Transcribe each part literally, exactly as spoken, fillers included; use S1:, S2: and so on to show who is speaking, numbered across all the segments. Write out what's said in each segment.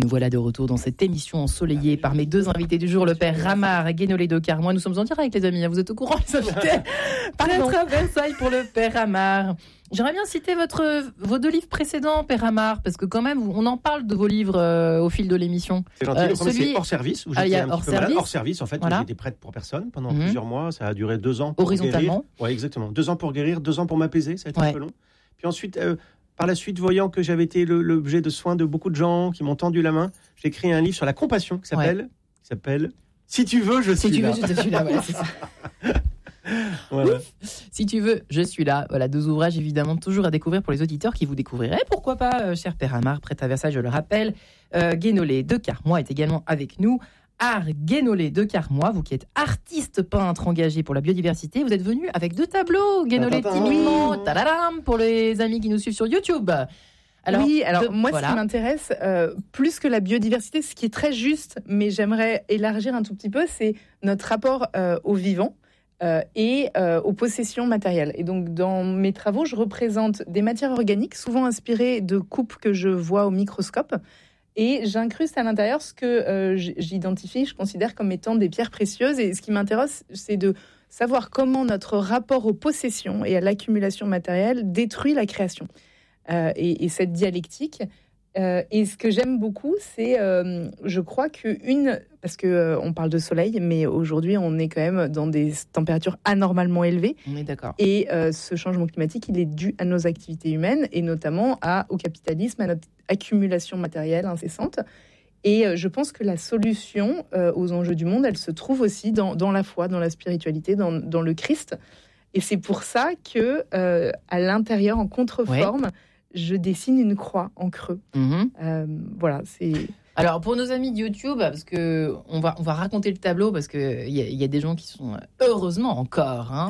S1: Nous voilà de retour dans cette émission ensoleillée par mes deux invités du jour, le père Ramar et Guénolé de Carmois. Nous sommes en direct, les amis, vous êtes au courant, les invités. Prêtre à Versailles pour le père Ramar. J'aimerais bien citer votre, vos deux livres précédents, père Ramar, parce que quand même, on en parle de vos livres euh, au fil de l'émission.
S2: C'est gentil.
S1: Euh,
S2: Le premier,
S1: celui...
S2: c'est hors service, où
S1: ah,
S2: j'étais un
S1: hors
S2: petit peu
S1: service.
S2: malade. Hors service, en fait,
S1: Voilà.
S2: où j'étais prêtre pour personne pendant
S1: mmh.
S2: plusieurs mois. Ça a duré deux ans pour
S1: horizontalement.
S2: guérir. Ouais, exactement. Deux ans pour guérir, deux ans pour m'apaiser. Ça a été
S1: ouais.
S2: un peu long. Puis ensuite, euh, par la suite, voyant que j'avais été le, l'objet de soins de beaucoup de gens qui m'ont tendu la main, j'ai écrit un livre sur la compassion qui s'appelle, ouais. qui s'appelle Si tu veux, je
S1: si
S2: suis
S1: tu
S2: là.
S1: Si tu veux, je suis là. Voilà, c'est ça.
S2: Voilà.
S1: Si tu veux, je suis là. Voilà, deux ouvrages évidemment toujours à découvrir pour les auditeurs qui vous découvriraient. Pourquoi pas, euh, cher père Ramar, prêtre à Versailles, je le rappelle. Euh, Guénolé de Carmois est également avec nous. Art Guénolé de Carmois, vous qui êtes artiste peintre engagé pour la biodiversité, vous êtes venu avec deux tableaux. Guénolé timidement, tadadam, pour les amis qui nous suivent sur YouTube.
S3: Alors, oui, alors
S1: de,
S3: moi,
S1: voilà.
S3: ce qui m'intéresse, euh, plus que la biodiversité, ce qui est très juste, mais j'aimerais élargir un tout petit peu, c'est notre rapport euh, au vivant. Euh, et euh, aux possessions matérielles. Et donc, dans mes travaux, je représente des matières organiques, souvent inspirées de coupes que je vois au microscope, et j'incruste à l'intérieur ce que euh, j'identifie, je considère comme étant des pierres précieuses. Et ce qui m'intéresse, c'est de savoir comment notre rapport aux possessions et à l'accumulation matérielle détruit la création. Euh, et, et cette dialectique... Euh, et ce que j'aime beaucoup, c'est, euh, je crois qu'une... Parce qu'on euh, parle de soleil, mais aujourd'hui, on est quand même dans des températures anormalement élevées.
S1: On est d'accord.
S3: Et euh, ce changement climatique, il est dû à nos activités humaines, et notamment à, au capitalisme, à notre accumulation matérielle incessante. Et euh, je pense que la solution euh, aux enjeux du monde, elle se trouve aussi dans, dans la foi, dans la spiritualité, dans, dans le Christ. Et c'est pour ça que, euh, à l'intérieur, en contreforme... Ouais. Je dessine une croix en creux. Mmh. Euh, voilà, c'est...
S1: Alors, pour nos amis de YouTube, parce que on va, on va raconter le tableau, parce qu'il y, y a des gens qui sont, heureusement encore, hein,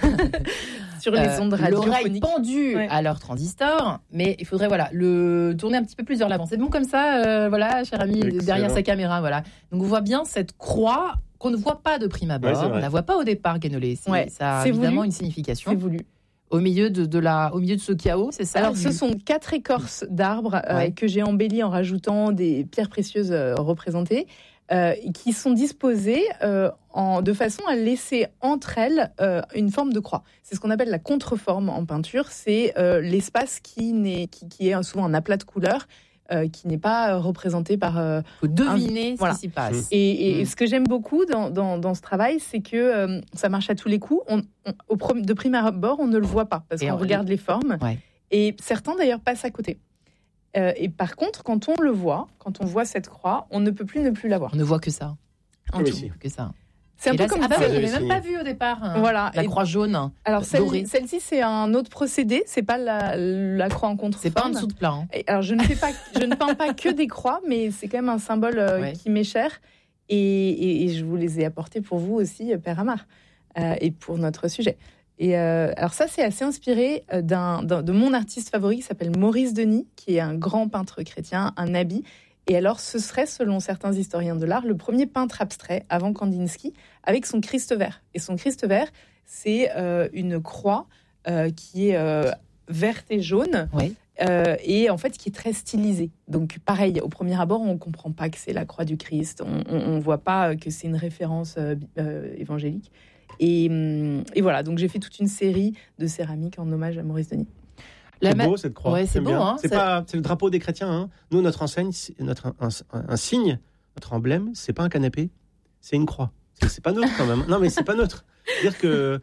S3: sur les ondes radiophoniques.
S1: L'oreille pendue ouais. à leur transistor, mais il faudrait voilà, le tourner un petit peu plus vers l'avant. C'est bon comme ça, euh, voilà, cher ami, excellent. Derrière sa caméra. Voilà. Donc, on voit bien cette croix qu'on ne voit pas de prime abord. Ouais, on ne la voit pas au départ, Guénolé. C'est, ouais, ça a c'est évidemment voulu. Une signification.
S3: C'est voulu.
S1: Au milieu de, de la, au milieu de ce chaos, c'est ça?
S3: Alors, du... ce sont quatre écorces d'arbres euh, ouais. que j'ai embellies en rajoutant des pierres précieuses euh, représentées, euh, qui sont disposées euh, en, de façon à laisser entre elles euh, une forme de croix. C'est ce qu'on appelle la contreforme en peinture. C'est euh, l'espace qui, n'est, qui, qui est souvent un aplat de couleurs, Euh, qui n'est pas euh, représenté par... Il euh,
S1: faut deviner un... ce voilà. qui s'y passe.
S3: Et, et mmh. ce que j'aime beaucoup dans, dans, dans ce travail, c'est que euh, ça marche à tous les coups. On, on, au prom- de prime abord, on ne le voit pas, parce et qu'on regarde les formes. Ouais. Et certains, d'ailleurs, passent à côté. Euh, et par contre, quand on le voit, quand on voit cette croix, on ne peut plus ne plus la voir.
S1: On ne voit que ça.
S2: En oui, tout,
S1: que ça.
S3: C'est un
S1: et
S3: peu
S1: là,
S3: comme
S1: ah bah
S3: ça.
S1: oui, je l'avais même pas vu au départ. Hein.
S3: Voilà.
S1: La et croix jaune.
S3: Alors celle, celle-ci, c'est un autre procédé. C'est pas la, la croix en contreforme.
S1: C'est pas en dessous de plat. Hein.
S3: Et alors je ne fais pas, je ne peins pas que des croix, mais c'est quand même un symbole euh, ouais. qui m'est cher. Et, et, et je vous les ai apportés pour vous aussi, Père Ramar, euh, et pour notre sujet. Et euh, alors ça, c'est assez inspiré d'un, d'un, de mon artiste favori qui s'appelle Maurice Denis, qui est un grand peintre chrétien, un nabbi. Et alors, ce serait, selon certains historiens de l'art, le premier peintre abstrait avant Kandinsky, avec son Christ vert. Et son Christ vert, c'est euh, une croix euh, qui est euh, verte et jaune, oui. euh, et en fait, qui est très stylisée. Donc, pareil, au premier abord, on ne comprend pas que c'est la croix du Christ, on ne voit pas que c'est une référence euh, euh, évangélique. Et, et voilà, donc j'ai fait toute une série de céramiques en hommage à Maurice Denis.
S2: C'est ma... beau cette croix.
S1: Ouais, c'est beau, hein,
S2: c'est, pas, c'est le drapeau des chrétiens. Hein. Nous, notre enseigne, c'est notre un, un, un signe, notre emblème, c'est pas un canapé, c'est une croix. C'est, c'est pas neutre quand même. Non, mais c'est pas neutre. C'est-à-dire que.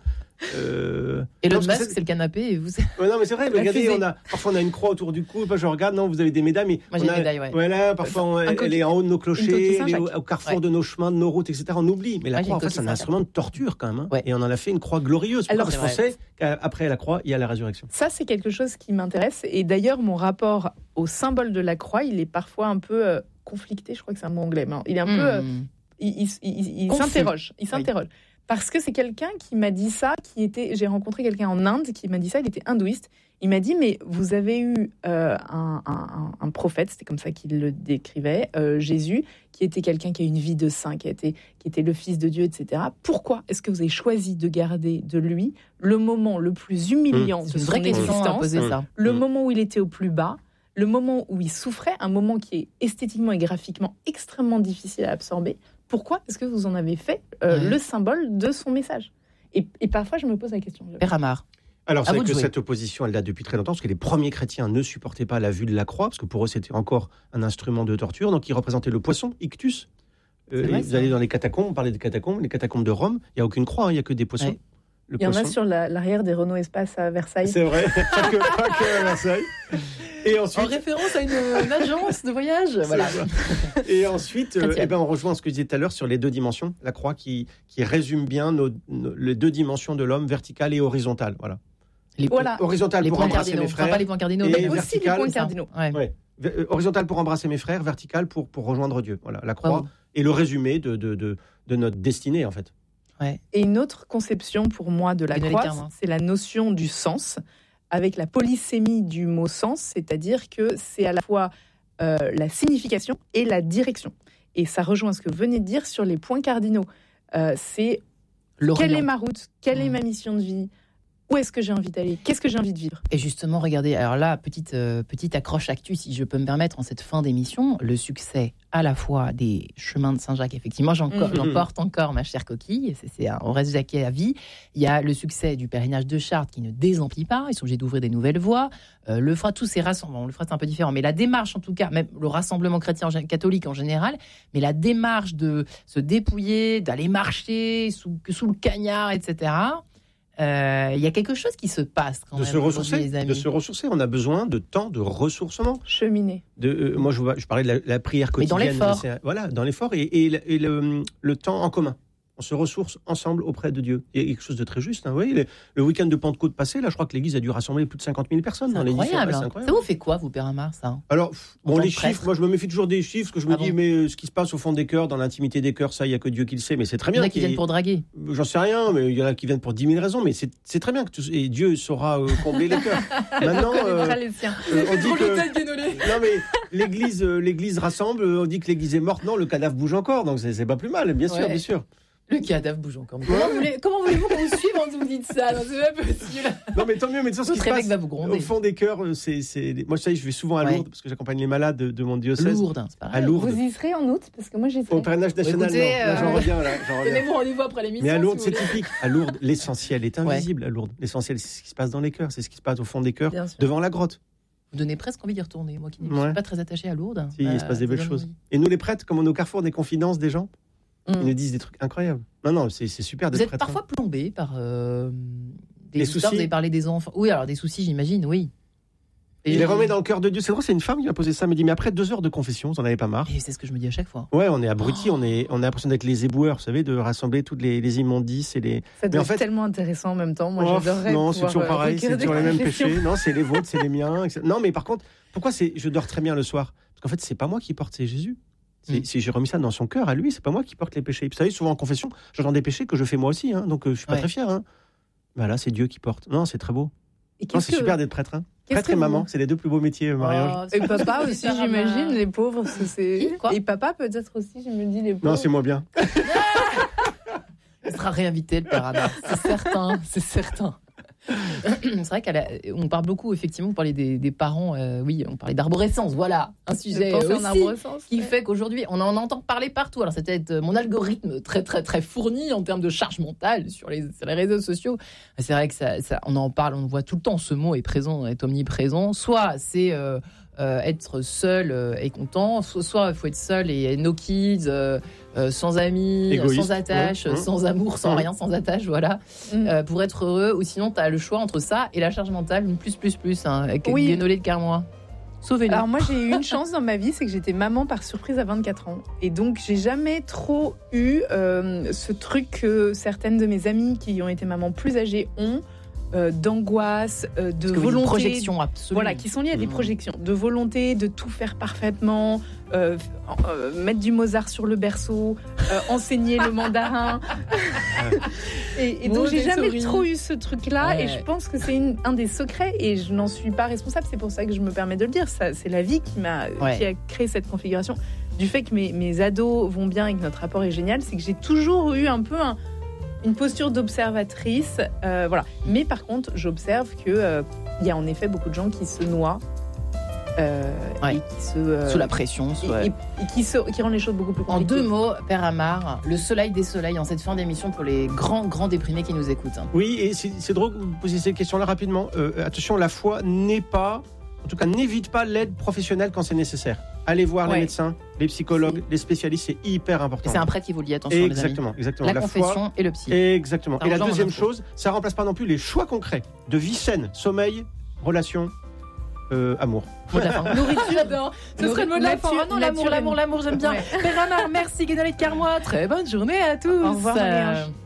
S1: Euh... Et le masque, c'est... c'est le canapé. Et vous...
S2: ouais, non, mais c'est vrai. Mais regardez, on a, parfois on a une croix autour du cou. Je regarde, non, vous avez des médailles. Mais
S1: moi, j'ai
S2: on a,
S1: des médailles, ouais.
S2: Voilà, parfois, on, elle, elle est en haut de nos clochers, elle est au, au carrefour ouais. de nos chemins, de nos routes, et cetera. On oublie. Mais la moi, croix, en fait, c'est un instrument de torture quand même. Hein. Ouais. Et on en a fait une croix glorieuse. Alors, parce qu'on sait qu'après la croix, il y a la résurrection.
S3: Ça, c'est quelque chose qui m'intéresse. Et d'ailleurs, mon rapport au symbole de la croix, il est parfois un peu euh, conflicté. Je crois que c'est un mot anglais. Mais il est un mmh. peu. Euh, il, il, il, il s'interroge. Il s'interroge. Oui. Parce que c'est quelqu'un qui m'a dit ça, qui était, j'ai rencontré quelqu'un en Inde qui m'a dit ça, il était hindouiste. Il m'a dit, mais vous avez eu euh, un, un, un prophète, c'était comme ça qu'il le décrivait, euh, Jésus, qui était quelqu'un qui a une vie de saint, qui, a été, qui était le fils de Dieu, et cetera. Pourquoi est-ce que vous avez choisi de garder de lui le moment le plus humiliant mmh. de son existence,
S1: poser ça.
S3: le
S1: mmh.
S3: moment où il était au plus bas, le moment où il souffrait, un moment qui est esthétiquement et graphiquement extrêmement difficile à absorber. Pourquoi est-ce que vous en avez fait euh, mmh. le symbole de son message ? et, et parfois, je me pose la question.
S1: Père Amar.
S2: Alors, c'est vrai que cette opposition, elle date depuis très longtemps, parce que les premiers chrétiens ne supportaient pas la vue de la croix, parce que pour eux, c'était encore un instrument de torture. Donc, ils représentaient le poisson, ictus. Euh, vrai, vous allez dans les catacombes, on parlait des catacombes, les catacombes de Rome, il n'y a aucune croix, il hein, n'y a que des poissons. Ouais.
S3: Le il y poisson. En a sur la, l'arrière des Renault Espace à Versailles.
S2: C'est vrai, pas, que, pas que à Versailles.
S1: Et ensuite, en référence à une, une agence de voyage. Voilà.
S2: Et ensuite, euh, eh ben, on rejoint ce que je disais tout à l'heure sur les deux dimensions. La croix qui, qui résume bien nos, nos, les deux dimensions de l'homme, verticale et horizontale. Voilà.
S1: Les
S2: voilà. Horizontale pour embrasser mes frères.
S1: Enfin, pas les points cardinaux,
S2: et
S1: mais
S2: aussi
S3: les points cardinaux.
S2: Ouais. Ouais. Horizontale pour embrasser mes frères, verticale pour, pour rejoindre Dieu. Voilà. La croix oh. est le résumé de, de, de, de notre destinée, en fait.
S3: Ouais. Et une autre conception pour moi de la et croix, termes, hein. c'est la notion du sens, avec la polysémie du mot sens, c'est-à-dire que c'est à la fois euh, la signification et la direction. Et ça rejoint ce que vous venez de dire sur les points cardinaux. Euh, c'est L'Orient. Quelle est ma route ? Quelle mmh. est ma mission de vie ? Où est-ce que j'ai envie d'aller ? Qu'est-ce que j'ai envie de vivre ?
S1: Et justement, regardez, alors là, petite, euh, petite accroche actu, si je peux me permettre, en cette fin d'émission, le succès à la fois des chemins de Saint-Jacques, effectivement, j'en, mmh. j'en porte encore, ma chère coquille, c'est, c'est un, on reste jaquet à vie. Il y a le succès du pèlerinage de Chartres qui ne désemplit pas, ils sont obligés d'ouvrir des nouvelles voies. Euh, le F R A, tous ces rassemblements, le F R A c'est un peu différent, mais la démarche en tout cas, même le rassemblement chrétien catholique en général, mais la démarche de se dépouiller, d'aller marcher sous, sous le cagnard, et cetera, il euh, y a quelque chose qui se passe quand
S2: de
S1: même.
S2: Se ressourcer, les amis. De se ressourcer, on a besoin de temps de ressourcement.
S3: Cheminer.
S2: De, euh, moi, je, je parlais de la, la prière quotidienne.
S1: Mais dans l'effort.
S2: Mais voilà, dans l'effort et, et, et le, le temps en commun. On se ressource ensemble auprès de Dieu. Il y a quelque chose de très juste. Hein, vous voyez, le, le week-end de Pentecôte passé, là, je crois que l'Église a dû rassembler plus de cinquante mille personnes.
S1: C'est,
S2: dans
S1: incroyable.
S2: Les
S1: c'est incroyable. Ça vous fait quoi, vous, Père Amar, ça ?
S2: Alors, bon, les chiffres, prêtre. Moi, je me méfie toujours des chiffres, parce que je me ah dis, bon mais ce qui se passe au fond des cœurs, dans l'intimité des cœurs, ça, il n'y a que Dieu qui le sait, mais c'est très bien.
S1: Il y en a qui viennent pour draguer.
S2: J'en sais rien, mais il y en a qui viennent pour dix mille raisons, mais c'est, c'est très bien que tout... et Dieu saura euh, combler les cœurs.
S3: Maintenant, euh, les siens. Euh,
S2: on dit que non mais l'Église, euh, l'Église rassemble, on dit que l'Église est morte, non, le cadavre bouge encore, donc c'est, c'est pas plus mal, bien sûr, ouais. bien sûr.
S1: Le cadavre bouge encore. Comment, voulez, comment voulez-vous qu'on vous suive quand vous dites ça ? Non, c'est pas possible.
S2: Non, mais tant mieux. Mais de toute façon, ce qui se passe
S1: va vous gronder.
S2: Au fond des cœurs, c'est, c'est... moi, je sais, je vais souvent à Lourdes ouais. parce que j'accompagne les malades de, de mon diocèse.
S1: Lourdes, c'est pareil.
S2: À Lourdes.
S3: Vous y serez en août parce que moi, j'y serai.
S2: Au pèlerinage national.
S1: Écoutez,
S2: non. Là, j'en reviens. Là, j'en reviens.
S1: Donnez-vous rendez-vous après l'émission.
S2: Mais à Lourdes, si c'est typique. À Lourdes, l'essentiel est invisible. Ouais. À Lourdes, l'essentiel, c'est ce qui se passe dans les cœurs, c'est ce qui se passe au fond des cœurs, devant la grotte.
S1: Vous donnez presque envie d'y retourner. Moi qui ne
S2: ouais.
S1: suis pas très attachée à Lourdes.
S2: Si, il se passe des belles choses. Et nous, les prêtres, comme on est au carrefour des confidences des gens. Mmh. Ils nous disent des trucs incroyables. Non, non, c'est, c'est super d'être
S1: prêtre.
S2: Vous êtes
S1: parfois plombé par euh, des
S2: les soucis.
S1: Vous avez parlé des enfants. Oui, alors des soucis, j'imagine, oui.
S2: Et il les remet dans le cœur de Dieu. C'est drôle, c'est une femme qui m'a posé ça. Elle me dit, mais après deux heures de confession, vous en avez pas marre ?
S1: Et c'est ce que je me dis à chaque fois.
S2: Ouais, on est abrutis, oh. on, est, on a l'impression d'être les éboueurs, vous savez, de rassembler toutes les, les immondices et les.
S3: Ça doit être en fait, tellement intéressant en même temps. Moi, oh, j'adorerais.
S2: Non, c'est toujours pareil, c'est toujours les mêmes péchés. Non, c'est les vôtres, c'est les miens. Non, mais par contre, pourquoi c'est, je dors très bien le soir ? Parce qu'en fait, c'est pas moi qui porte, c'est Jésus. C'est, mmh. Si j'ai remis ça dans son cœur à lui, c'est pas moi qui porte les péchés. Vous savez, souvent en confession, j'entends des péchés que je fais moi aussi, hein, donc euh, je suis pas ouais. très fier. Hein. Ben là, c'est Dieu qui porte. Non, c'est très beau. Et non, c'est que... super d'être prêtre. Hein. Prêtre et maman, vous... c'est les deux plus beaux métiers, mariage.
S3: Oh, et papa aussi, j'imagine, les pauvres. C'est... Quoi et papa peut-être aussi, je me dis, les pauvres.
S2: Non, c'est moi bien.
S1: Il sera réinvité, le Père Amar. C'est certain, c'est certain. C'est vrai qu'on parle beaucoup, effectivement, vous parlez des, des parents, euh, oui, on parlait d'arborescence, voilà, un sujet aussi qui ouais. fait qu'aujourd'hui, on en entend parler partout. Alors, c'est peut-être mon algorithme très, très, très fourni en termes de charge mentale sur les, sur les réseaux sociaux. C'est vrai que ça, ça, on en parle, on voit tout le temps, ce mot est présent, est omniprésent. Soit c'est euh, euh, être seul euh, et content, soit il faut être seul et no kids, euh, Euh, sans amis,
S2: égoïste,
S1: sans attache,
S2: ouais,
S1: sans amour, sans ouais. rien, sans attache, voilà, mmh. euh, pour être heureux. Ou sinon, tu as le choix entre ça et la charge mentale, une plus, plus, plus, hein, avec oui. Guénolé de Carmois. Sauvez-nous.
S3: Alors moi, j'ai eu une chance dans ma vie, c'est que j'étais maman par surprise à vingt-quatre ans. Et donc, j'ai jamais trop eu euh, ce truc que certaines de mes amies qui ont été mamans plus âgées ont, Euh, d'angoisse, euh, de volonté,
S1: projections absolues,
S3: voilà, qui sont liées à des projections, de volonté de tout faire parfaitement, euh, euh, mettre du Mozart sur le berceau, euh, enseigner le mandarin. et, et donc j'ai jamais trop eu ce truc-là, ouais. et je pense que c'est une, un des secrets, et je n'en suis pas responsable. C'est pour ça que je me permets de le dire. Ça, c'est la vie qui m'a, ouais. qui a créé cette configuration. Du fait que mes, mes ados vont bien et que notre rapport est génial, c'est que j'ai toujours eu un peu un une posture d'observatrice, euh, voilà. Mais par contre, j'observe qu'il euh, y a en effet beaucoup de gens qui se noient euh,
S1: ouais.
S3: et qui se euh,
S1: sous la pression, sous,
S3: et,
S1: ouais.
S3: et, et qui, se, qui rend les choses beaucoup plus compliquées.
S1: En deux mots, Père Amar, le soleil des soleils en cette fin d'émission pour les grands grands déprimés qui nous écoutent.
S2: Oui, et c'est, c'est drôle que vous posiez cette question-là rapidement. Euh, attention, la foi n'est pas, en tout cas, n'évite pas l'aide professionnelle quand c'est nécessaire. Allez voir ouais. les médecins, les psychologues, c'est... les spécialistes, c'est hyper important.
S1: Et c'est un prêtre qui vous le dit, attention
S2: exactement,
S1: les amis.
S2: Exactement,
S1: la,
S2: la
S1: confession
S2: foi,
S1: et le psy.
S2: Exactement. Et la deuxième chose, ça remplace pas non plus les choix concrets de vie saine, sommeil, relation, euh, amour.
S1: Mot de la fin. Nourriture, j'adore. Ce serait le mot de la fin. Oh non, l'amour, l'amour, l'amour, j'aime bien. Ouais. Père Amar, merci Guénolé de Carmois. Très bonne journée à tous.
S3: Au revoir.